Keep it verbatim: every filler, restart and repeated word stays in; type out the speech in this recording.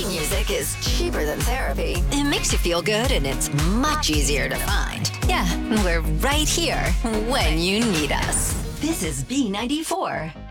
Great music is cheaper than therapy. It makes you feel good and it's much easier to find. Yeah, we're right here when you need us. This is B ninety-four.